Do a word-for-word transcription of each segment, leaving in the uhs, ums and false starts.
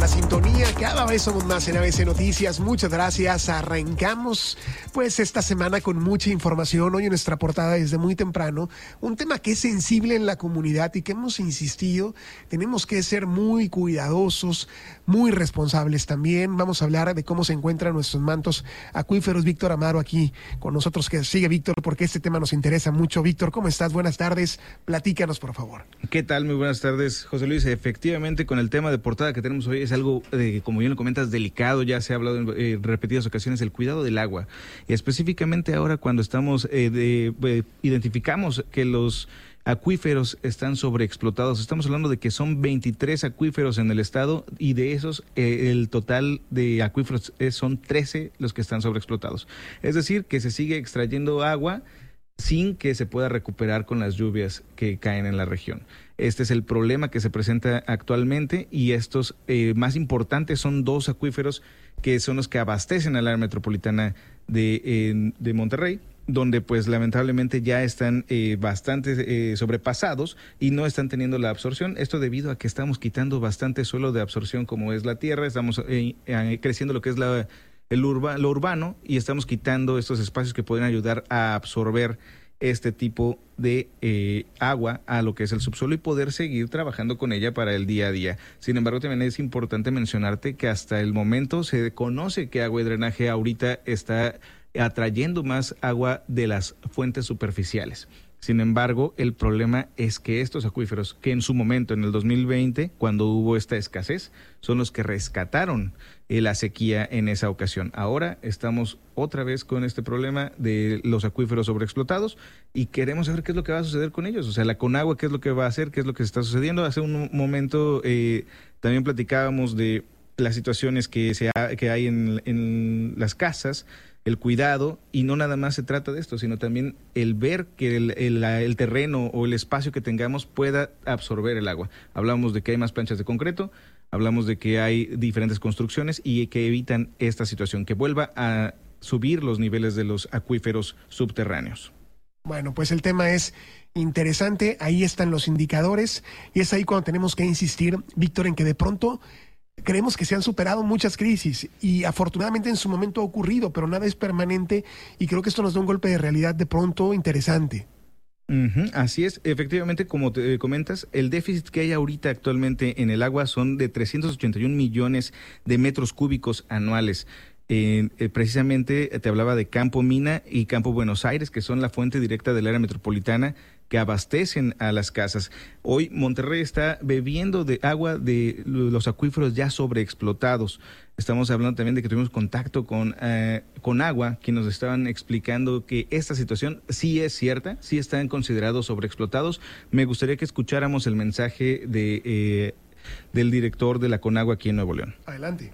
la sintonía. Cada vez somos más en A B C Noticias. Muchas gracias. Arrancamos pues esta semana con mucha información. Hoy en nuestra portada desde muy temprano, un tema que es sensible en la comunidad y que hemos insistido, tenemos que ser muy cuidadosos, muy responsables también. Vamos a hablar de cómo se encuentran nuestros mantos acuíferos. Víctor Amaro aquí con nosotros, que sigue Víctor, porque este tema nos interesa mucho. Víctor, ¿cómo estás? Buenas tardes. Platícanos, por favor. ¿Qué tal? Muy buenas tardes, José Luis. Efectivamente, con el tema de portada que tenemos hoy es algo, eh, como bien lo comentas, delicado. Ya se ha hablado en eh, repetidas ocasiones, el cuidado del agua. Y específicamente ahora cuando estamos, eh, de, eh, identificamos que los acuíferos están sobreexplotados. Estamos hablando de que son veintitrés acuíferos en el estado y de esos eh, el total de acuíferos es, son trece los que están sobreexplotados. Es decir, que se sigue extrayendo agua sin que se pueda recuperar con las lluvias que caen en la región. Este es el problema que se presenta actualmente y estos eh, más importantes son dos acuíferos que son los que abastecen al área metropolitana de, eh, de Monterrey, donde pues lamentablemente ya están eh, bastante eh, sobrepasados y no están teniendo la absorción. Esto debido a que estamos quitando bastante suelo de absorción como es la tierra, estamos eh, eh, creciendo lo que es la, el urba, lo urbano y estamos quitando estos espacios que pueden ayudar a absorber este tipo de eh, agua a lo que es el subsuelo y poder seguir trabajando con ella para el día a día. Sin embargo, también es importante mencionarte que hasta el momento se conoce que Agua y Drenaje ahorita está atrayendo más agua de las fuentes superficiales. Sin embargo, el problema es que estos acuíferos, que en su momento, en el dos mil veinte, cuando hubo esta escasez, son los que rescataron eh, la sequía en esa ocasión. Ahora estamos otra vez con este problema de los acuíferos sobreexplotados y queremos saber qué es lo que va a suceder con ellos. O sea, la Conagua, qué es lo que va a hacer, qué es lo que está sucediendo. Hace un momento eh, también platicábamos de las situaciones que, se ha, que hay en, en las casas, el cuidado, y no nada más se trata de esto, sino también el ver que el, el, el terreno o el espacio que tengamos pueda absorber el agua. Hablamos de que hay más planchas de concreto, hablamos de que hay diferentes construcciones y que evitan esta situación, que vuelva a subir los niveles de los acuíferos subterráneos. Bueno, pues el tema es interesante, ahí están los indicadores, y es ahí cuando tenemos que insistir, Víctor, en que de pronto creemos que se han superado muchas crisis y afortunadamente en su momento ha ocurrido, pero nada es permanente y creo que esto nos da un golpe de realidad de pronto interesante. Uh-huh, así es, efectivamente, como te comentas, el déficit que hay ahorita actualmente en el agua son de trescientos ochenta y un millones de metros cúbicos anuales. Eh, eh, precisamente te hablaba de Campo Mina y Campo Buenos Aires, que son la fuente directa del área metropolitana que abastecen a las casas. Hoy Monterrey está bebiendo de agua de los acuíferos ya sobreexplotados. Estamos hablando también de que tuvimos contacto con, eh, con Agua, quienes nos estaban explicando que esta situación sí es cierta, sí están considerados sobreexplotados. Me gustaría que escucháramos el mensaje de, eh, del director de la Conagua aquí en Nuevo León. Adelante.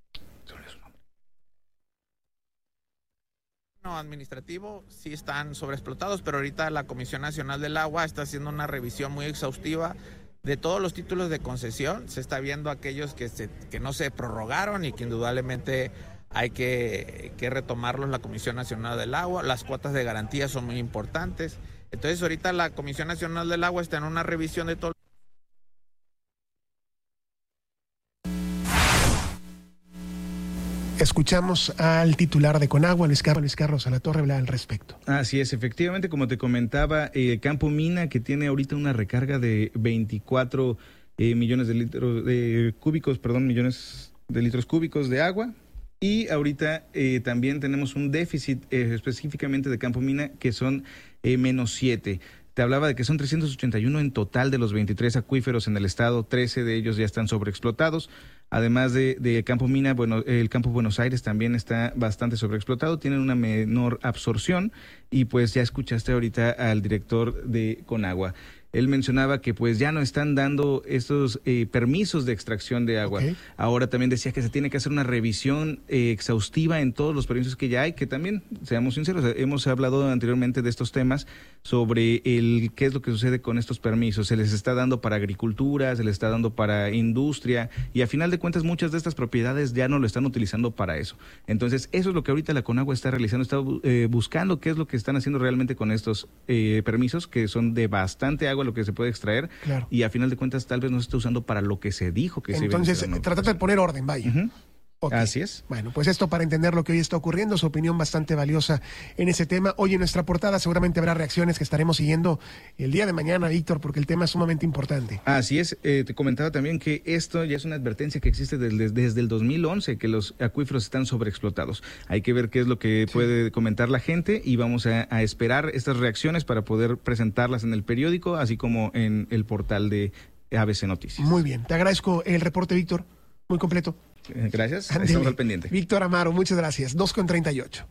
Administrativo sí están sobreexplotados, pero ahorita la Comisión Nacional del Agua está haciendo una revisión muy exhaustiva de todos los títulos de concesión. Se está viendo aquellos que, se, que no se prorrogaron y que indudablemente hay que, que retomarlos la Comisión Nacional del Agua. Las cuotas de garantía son muy importantes. Entonces ahorita la Comisión Nacional del Agua está en una revisión de todo. Escuchamos al titular de Conagua, Luis Carlos, Luis Carlos Alatorre, hablar al respecto. Así es, efectivamente, como te comentaba, eh, Campo Mina, que tiene ahorita una recarga de veinticuatro eh, millones de litros de cúbicos, perdón, millones de litros cúbicos de agua. Y ahorita eh, también tenemos un déficit eh, específicamente de Campo Mina, que son eh, menos siete. Te hablaba de que son trescientos ochenta y uno en total de los veintitrés acuíferos en el estado, trece de ellos ya están sobreexplotados. Además de, de Campo Mina, bueno, el Campo Buenos Aires también está bastante sobreexplotado, tienen una menor absorción y pues ya escuchaste ahorita al director de Conagua. Él mencionaba que pues ya no están dando estos eh, permisos de extracción de agua. Okay. Ahora también decía que se tiene que hacer una revisión eh, exhaustiva en todos los permisos que ya hay, que también, seamos sinceros, hemos hablado anteriormente de estos temas sobre el qué es lo que sucede con estos permisos. Se les está dando para agricultura, se les está dando para industria y a final de cuentas muchas de estas propiedades ya no lo están utilizando para eso. Entonces eso es lo que ahorita la Conagua está realizando, está eh, buscando qué es lo que están haciendo realmente con estos eh, permisos que son de bastante agua lo que se puede extraer, claro. y a final de cuentas tal vez no se está usando para lo que se dijo que Entonces, se iba a tratar de poner orden, vaya. Uh-huh. Okay. Así es. Bueno, pues esto para entender lo que hoy está ocurriendo, su opinión bastante valiosa en ese tema. Hoy en nuestra portada seguramente habrá reacciones que estaremos siguiendo el día de mañana, Víctor, porque el tema es sumamente importante. Así es, eh, te comentaba también que esto ya es una advertencia que existe desde, desde el dos mil once, que los acuíferos están sobreexplotados. Hay que ver qué es lo que sí. puede comentar la gente y vamos a, a esperar estas reacciones para poder presentarlas en el periódico, así como en el portal de A B C Noticias. Muy bien, te agradezco el reporte, Víctor, muy completo. Gracias, Andele. Estamos al pendiente. Víctor Amaro, muchas gracias. dos con treinta y ocho.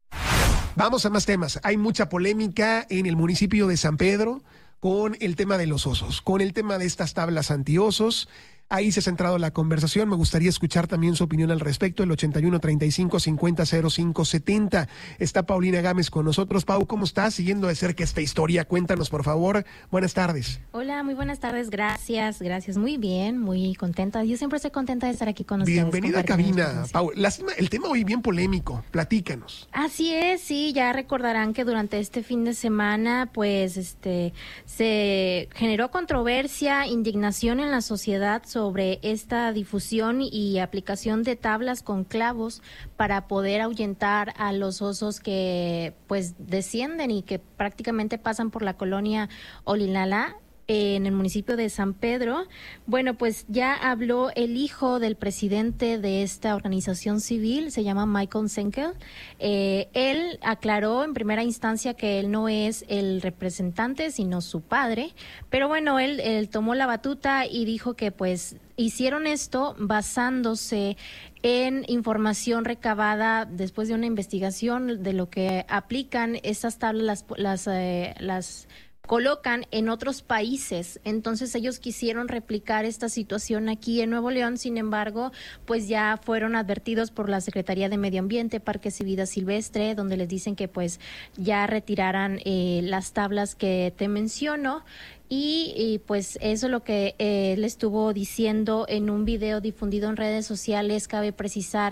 Vamos a más temas. Hay mucha polémica en el municipio de San Pedro con el tema de los osos, con el tema de estas tablas antiosos. Ahí se ha centrado la conversación. Me gustaría escuchar también su opinión al respecto. El ochenta y uno, treinta y cinco, cincuenta, cero cinco, setenta. Está Paulina Gámez con nosotros. Pau, ¿cómo estás? Siguiendo de cerca esta historia. Cuéntanos, por favor. Buenas tardes. Hola, muy buenas tardes. Gracias, gracias. Muy bien, muy contenta. Yo siempre estoy contenta de estar aquí con ustedes. Bienvenida a cabina, Pau. Lástima, el tema hoy bien polémico. Platícanos. Así es, sí. Ya recordarán que durante este fin de semana, pues, este, se generó controversia, indignación en la sociedad sobre sobre esta difusión y aplicación de tablas con clavos para poder ahuyentar a los osos que pues descienden y que prácticamente pasan por la colonia Olinalá en el municipio de San Pedro. Bueno, pues ya habló el hijo del presidente de esta organización civil, se llama Michael Senkel. Eh, él aclaró en primera instancia que él no es el representante, sino su padre, pero bueno, él, él tomó la batuta y dijo que pues hicieron esto basándose en información recabada después de una investigación de lo que aplican estas tablas, las, las, eh, las colocan en otros países. Entonces ellos quisieron replicar esta situación aquí en Nuevo León, sin embargo, pues ya fueron advertidos por la Secretaría de Medio Ambiente, Parques y Vida Silvestre, donde les dicen que pues ya retiraran eh, las tablas que te menciono. Y, y pues eso es lo que eh, él estuvo diciendo en un video difundido en redes sociales. Cabe precisar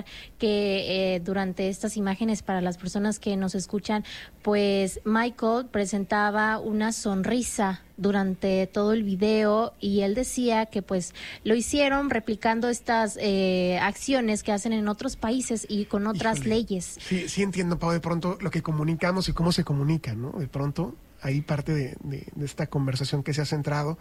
que eh, durante estas imágenes, para las personas que nos escuchan, pues Michael presentaba una sonrisa durante todo el video y él decía que pues lo hicieron replicando estas eh, acciones que hacen en otros países y con otras Híjole. leyes. Sí, sí entiendo, Pau, de pronto lo que comunicamos y cómo se comunica, ¿no? De pronto ahí parte de, de, de esta conversación que se ha centrado.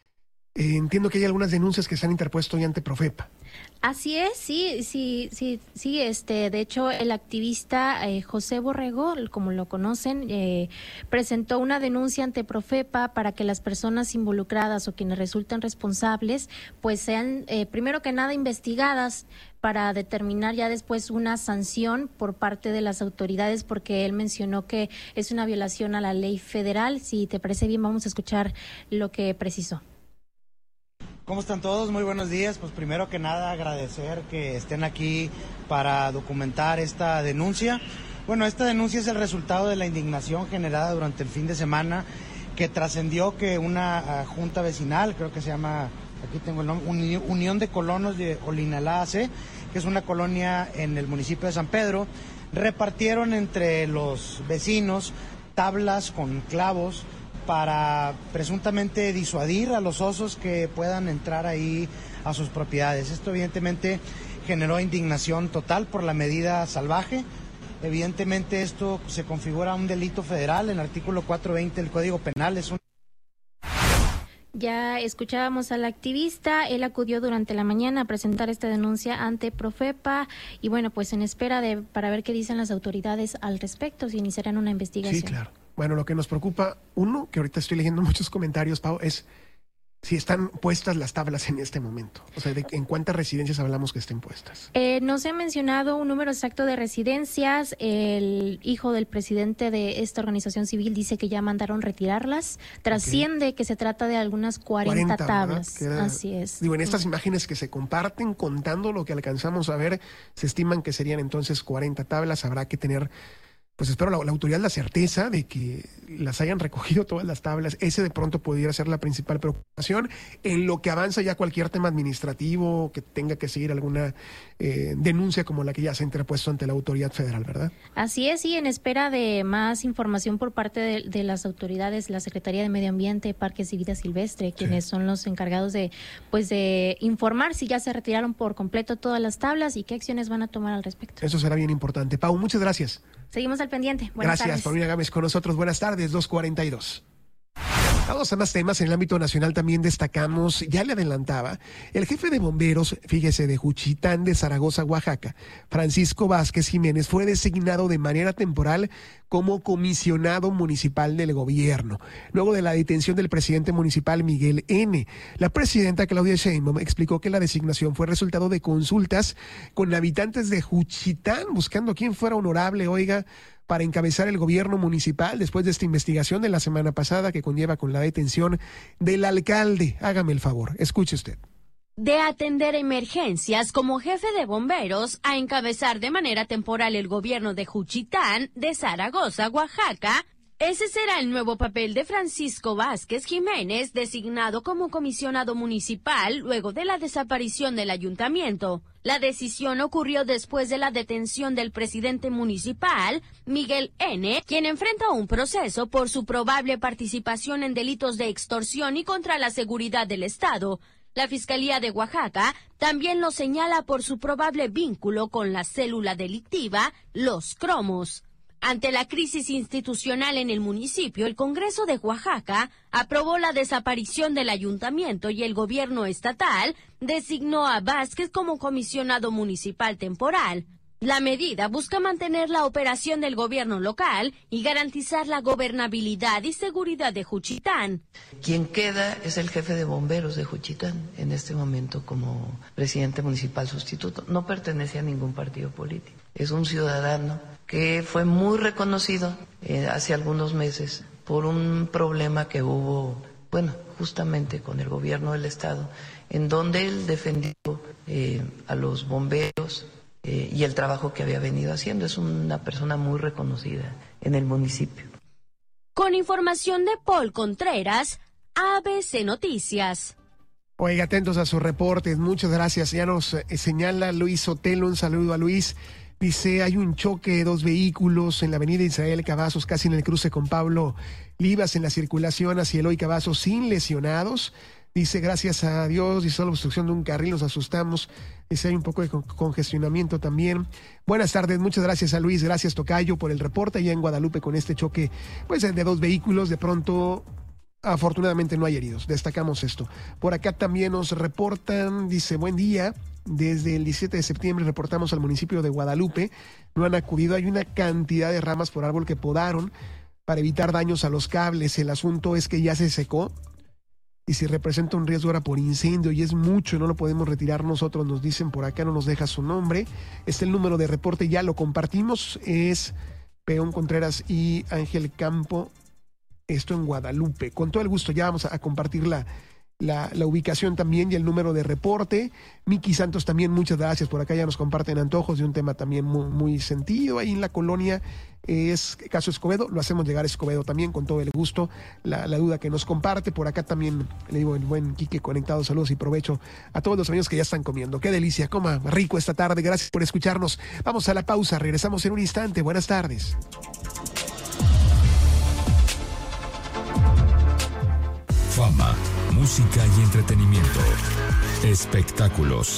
Eh, entiendo que hay algunas denuncias que se han interpuesto ya ante Profepa. Así es, sí, sí, sí, sí, este, de hecho, el activista eh, José Borrego, como lo conocen, eh, presentó una denuncia ante Profepa para que las personas involucradas o quienes resulten responsables, pues sean, eh, primero que nada, investigadas para determinar ya después una sanción por parte de las autoridades, porque él mencionó que es una violación a la ley federal. Si te parece bien, vamos a escuchar lo que precisó. ¿Cómo están todos? Muy buenos días. Pues primero que nada agradecer que estén aquí para documentar esta denuncia. Bueno, esta denuncia es el resultado de la indignación generada durante el fin de semana, que trascendió que una uh, junta vecinal, creo que se llama, aquí tengo el nombre, Uni- Unión de Colonos de Olinalá A C, que es una colonia en el municipio de San Pedro, repartieron entre los vecinos tablas con clavos para presuntamente disuadir a los osos que puedan entrar ahí a sus propiedades. Esto evidentemente generó indignación total por la medida salvaje. Evidentemente esto se configura un delito federal en el artículo cuatrocientos veinte del Código Penal. Es un Ya escuchábamos al activista, él acudió durante la mañana a presentar esta denuncia ante Profepa y bueno, pues en espera de para ver qué dicen las autoridades al respecto, si iniciarán una investigación. Sí, claro. Bueno, lo que nos preocupa, uno, que ahorita estoy leyendo muchos comentarios, Pau, es si están puestas las tablas en este momento. O sea, de, ¿en cuántas residencias hablamos que estén puestas? Eh, no se ha mencionado un número exacto de residencias. El hijo del presidente de esta organización civil dice que ya mandaron retirarlas. Trasciende okay. que se trata de algunas cuarenta, cuarenta tablas. Era, Así es. Digo, en estas imágenes que se comparten, contando lo que alcanzamos a ver, se estiman que serían entonces cuarenta tablas. Habrá que tener pues espero la, la autoridad la certeza de que las hayan recogido todas las tablas. Ese de pronto pudiera ser la principal preocupación en lo que avanza ya cualquier tema administrativo que tenga que seguir alguna eh, denuncia como la que ya se ha interpuesto ante la autoridad federal, ¿verdad? Así es, y en espera de más información por parte de, de las autoridades, la Secretaría de Medio Ambiente, Parques y Vida Silvestre, quienes sí. son los encargados de, pues, de informar si ya se retiraron por completo todas las tablas y qué acciones van a tomar al respecto. Eso será bien importante. Pau, muchas gracias. Seguimos al pendiente. Buenas Gracias, tardes. Paulina Gámez con nosotros. Buenas tardes, dos cuarenta y dos. Vamos a más temas. En el ámbito nacional también destacamos, ya le adelantaba, el jefe de bomberos, fíjese, de Juchitán de Zaragoza, Oaxaca, Francisco Vázquez Jiménez, fue designado de manera temporal como comisionado municipal del gobierno, luego de la detención del presidente municipal Miguel N. La presidenta Claudia Sheinbaum explicó que la designación fue resultado de consultas con habitantes de Juchitán, buscando quién fuera honorable, oiga, para encabezar el gobierno municipal después de esta investigación de la semana pasada que conlleva con la detención del alcalde. Hágame el favor, escuche usted. De atender emergencias como jefe de bomberos a encabezar de manera temporal el gobierno de Juchitán de Zaragoza, Oaxaca. Ese será el nuevo papel de Francisco Vázquez Jiménez, designado como comisionado municipal luego de la desaparición del ayuntamiento. La decisión ocurrió después de la detención del presidente municipal, Miguel N., quien enfrenta un proceso por su probable participación en delitos de extorsión y contra la seguridad del Estado. La Fiscalía de Oaxaca también lo señala por su probable vínculo con la célula delictiva Los Cromos. Ante la crisis institucional en el municipio, el Congreso de Oaxaca aprobó la desaparición del ayuntamiento y el gobierno estatal designó a Vázquez como comisionado municipal temporal. La medida busca mantener la operación del gobierno local y garantizar la gobernabilidad y seguridad de Juchitán. Quien queda es el jefe de bomberos de Juchitán en este momento como presidente municipal sustituto. No pertenece a ningún partido político. Es un ciudadano que fue muy reconocido eh, hace algunos meses por un problema que hubo, bueno, justamente con el gobierno del estado, en donde él defendió eh, a los bomberos eh, y el trabajo que había venido haciendo. Es una persona muy reconocida en el municipio. Con información de Paul Contreras, A B C Noticias. Oiga, atentos a sus reportes. Muchas gracias. Ya nos eh, señala Luis Sotelo. Un saludo a Luis. Dice, hay un choque de dos vehículos en la avenida Israel Cavazos, casi en el cruce con Pablo Livas, en la circulación hacia Eloy Cavazos, sin lesionados. Dice, gracias a Dios, dice, solo obstrucción de un carril, nos asustamos. Dice, hay un poco de congestionamiento también. Buenas tardes, muchas gracias a Luis, gracias Tocayo por el reporte allá en Guadalupe con este choque, pues, de dos vehículos. De pronto, afortunadamente no hay heridos, destacamos esto. Por acá también nos reportan, dice, buen día. Desde el diecisiete de septiembre reportamos al municipio de Guadalupe, no han acudido, hay una cantidad de ramas por árbol que podaron para evitar daños a los cables. El asunto es que ya se secó y si representa un riesgo ahora por incendio y es mucho, no lo podemos retirar nosotros, nos dicen por acá, no nos deja su nombre. Este el número de reporte, ya lo compartimos, es Peón Contreras y Ángel Campo, esto en Guadalupe. Con todo el gusto ya vamos a, a compartir la La, la ubicación también y el número de reporte. Miki Santos también, muchas gracias. Por acá ya nos comparten antojos de un tema también muy, muy sentido. Ahí en la colonia es caso Escobedo, lo hacemos llegar a Escobedo también con todo el gusto. La, la duda que nos comparte. Por acá también le digo el buen Quique conectado, saludos y provecho a todos los amigos que ya están comiendo. Qué delicia, coma rico esta tarde. Gracias por escucharnos. Vamos a la pausa, regresamos en un instante. Buenas tardes. Fama, música y entretenimiento. Espectáculos.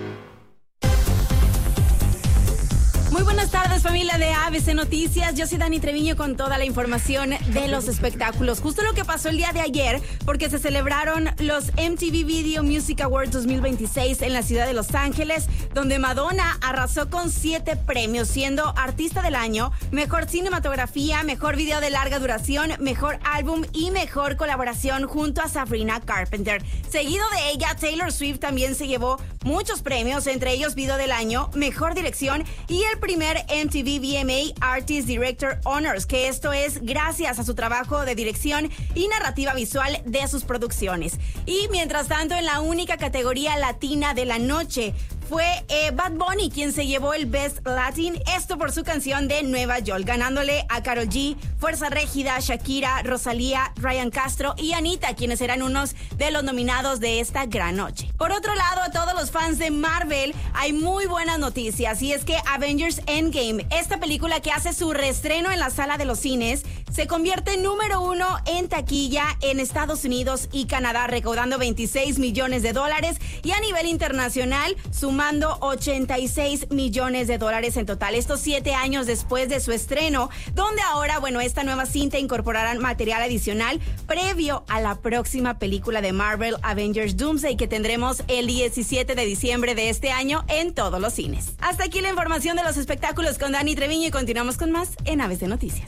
Muy buenas tardes, familia de A B C Noticias. Yo soy Dani Treviño con toda la información de los espectáculos. Justo lo que pasó el día de ayer, porque se celebraron los M T V Video Music Awards dos mil veintiséis en la ciudad de Los Ángeles, donde Madonna arrasó con siete premios, siendo Artista del Año, Mejor Cinematografía, Mejor Video de Larga Duración, Mejor Álbum y Mejor Colaboración junto a Sabrina Carpenter. Seguido de ella, Taylor Swift también se llevó muchos premios, entre ellos Video del Año, Mejor Dirección y el primer M T V V M A Artist Director Honors, que esto es gracias a su trabajo de dirección y narrativa visual de sus producciones. Y mientras tanto, en la única categoría latina de la noche, fue eh, Bad Bunny quien se llevó el Best Latin, esto por su canción de Nueva York, ganándole a Karol G, Fuerza Régida, Shakira, Rosalía, Ryan Castro y Anita, quienes eran unos de los nominados de esta gran noche. Por otro lado, a todos los fans de Marvel hay muy buenas noticias, y es que Avengers Endgame, esta película que hace su reestreno en la sala de los cines, se convierte en número uno en taquilla en Estados Unidos y Canadá, recaudando veintiséis millones de dólares, y a nivel internacional sumando ochenta y seis millones de dólares en total. Estos siete años después de su estreno, donde ahora, bueno, esta nueva cinta incorporará material adicional previo a la próxima película de Marvel, Avengers Doomsday, que tendremos el diecisiete de diciembre de este año en todos los cines. Hasta aquí la información de los espectáculos con Dani Treviño, y continuamos con más en A B C Noticias.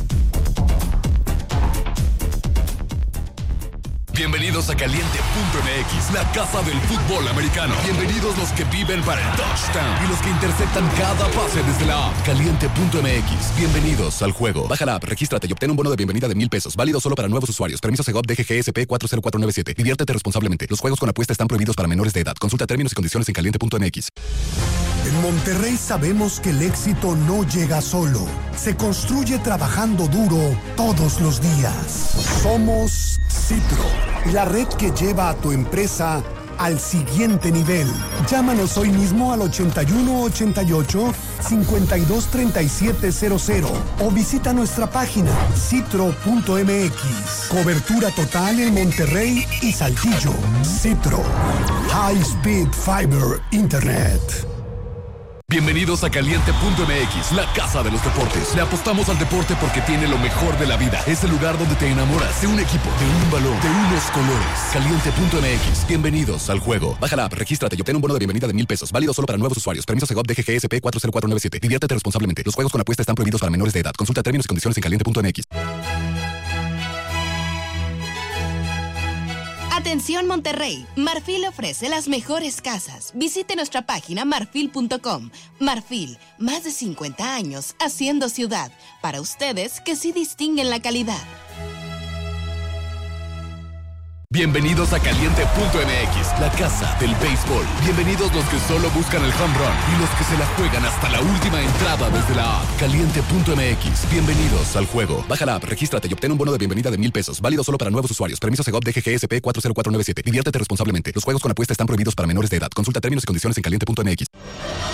Bienvenidos a Caliente punto M X, la casa del fútbol americano. Bienvenidos los que viven para el touchdown y los que interceptan cada pase desde la app. Caliente punto M X, bienvenidos al juego. Baja la app, regístrate y obtén un bono de bienvenida de mil pesos, válido solo para nuevos usuarios. Permiso Segov D G G S P cuatro cero cuatro nueve siete. Diviértete responsablemente. Los juegos con apuesta están prohibidos para menores de edad. Consulta términos y condiciones en caliente punto M X. En Monterrey sabemos que el éxito no llega solo. Se construye trabajando duro todos los días. Somos Citro, la red que lleva a tu empresa al siguiente nivel. Llámanos hoy mismo al ochenta y uno ochenta y ocho cincuenta y dos treinta y siete cero cero o visita nuestra página citro punto M X. Cobertura total en Monterrey y Saltillo. Citro, High Speed Fiber Internet. Bienvenidos a Caliente punto M X, la casa de los deportes. Le apostamos al deporte porque tiene lo mejor de la vida. Es el lugar donde te enamoras de un equipo, de un balón, de unos colores. Caliente punto M X, bienvenidos al juego. Baja la app, regístrate y obtén un bono de bienvenida de mil pesos, válido solo para nuevos usuarios. Permiso Segov D G G S P cuatro cero cuatro nueve siete. Diviértete responsablemente. Los juegos con apuesta están prohibidos para menores de edad. Consulta términos y condiciones en caliente punto M X. Atención Monterrey, Marfil ofrece las mejores casas. Visite nuestra página marfil punto com. Marfil, más de cincuenta años haciendo ciudad. Para ustedes que sí distinguen la calidad. Bienvenidos a Caliente punto M X, la casa del béisbol. Bienvenidos los que solo buscan el home run y los que se la juegan hasta la última entrada desde la app. Caliente punto M X, bienvenidos al juego. Baja la app, regístrate y obtén un bono de bienvenida de mil pesos, válido solo para nuevos usuarios. Permiso Segov D G G S P cuatro cero cuatro nueve siete. Diviértete responsablemente. Los juegos con apuesta están prohibidos para menores de edad. Consulta términos y condiciones en caliente punto M X.